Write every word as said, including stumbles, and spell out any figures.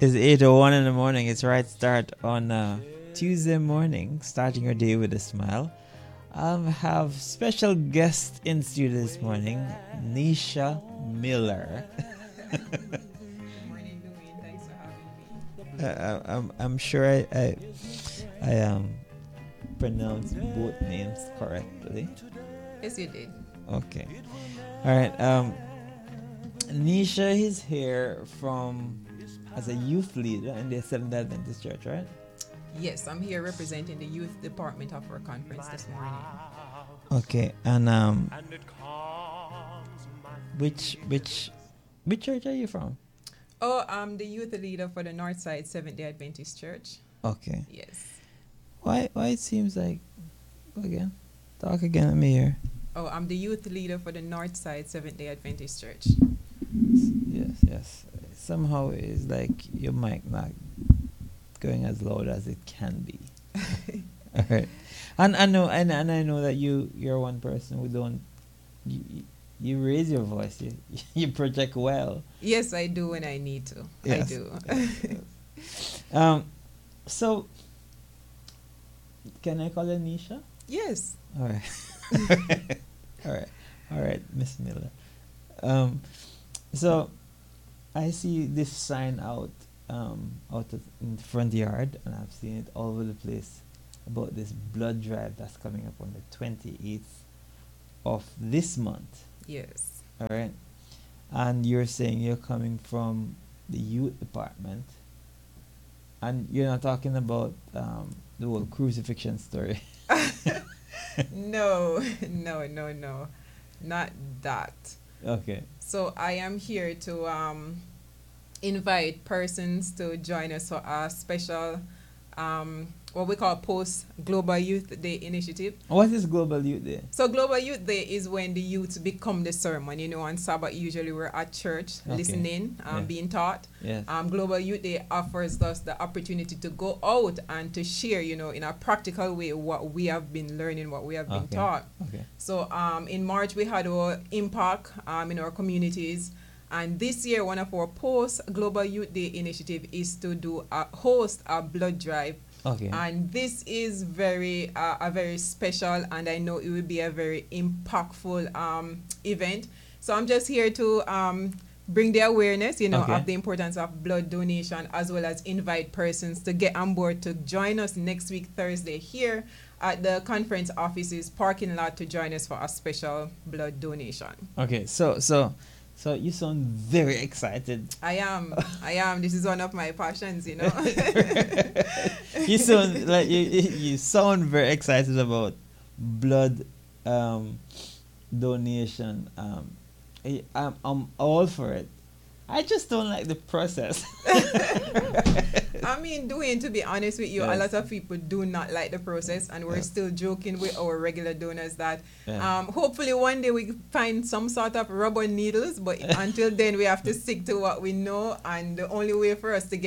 It's eight oh one in the morning. It's right start on uh, Tuesday morning, starting your day with a smile. Um, have special guest in studio this morning, Nisha Miller. Morning, Louis. Thanks for having me. uh, I- I'm, I'm sure I, I, I um, pronounced both names correctly. Yes, you did. Okay. All right. Um, Nisha is here from as a youth leader in the Seventh-day Adventist Church, right? Yes, I'm here representing the youth department of our conference this morning. Okay. And um, which which which church are you from? Oh, I'm the youth leader for the Northside Seventh-day Adventist Church. Okay. Yes. Why why it seems like go again? Talk again. Let me hear. Oh, I'm the youth leader for the Northside Seventh-day Adventist Church. Yes, yes. Somehow it's like your mic not going as loud as it can be. All right. And I know and, and I know that you you're one person who don't you, you- you raise your voice. You you project well. Yes, I do when I need to. I Yes, do. yes, yes. Um so can I call you Nisha? Yes. All right. All right. All right, Miss Miller. Um, so I see this sign out um out of, in the front yard, and I've seen it all over the place about this blood drive that's coming up on the twenty-eighth of this month. Yes. All right. And you're saying you're coming from the youth department, and you're not talking about um the whole crucifixion story. No, no, no, no. Not that. Okay. So I am here to um, invite persons to join us for our special, um, what we call Post Global Youth Day initiative. What is Global Youth Day? So Global Youth Day is when the youth become the sermon. You know, on Sabbath usually we're at church Okay. listening, um, Yeah. being taught. Yes. Um, Global Youth Day offers us the opportunity to go out and to share, you know, in a practical way what we have been learning, what we have been Okay. taught. Okay. So um, in March, we had our impact um, in our communities. And this year, one of our post Global Youth Day initiative is to do a host a blood drive. Okay. And this is very uh, a very special, and I know it will be a very impactful um, event. So I'm just here to um, bring the awareness, you know, Okay. of the importance of blood donation, as well as invite persons to get on board to join us next week Thursday here at the conference offices parking lot to join us for a special blood donation. Okay. So so so you sound very excited. I am, I am. This is one of my passions, you know. You sound like you you you sound very excited about blood um donation. Um, I, I'm I'm all for it. I just don't like the process. I mean, doing to be honest with you, a Yes. lot of people do not like the process, and we're Yes. still joking with our regular donors that Yeah. um, hopefully one day we find some sort of rubber needles, but until then we have to stick to what we know, and the only way for us to get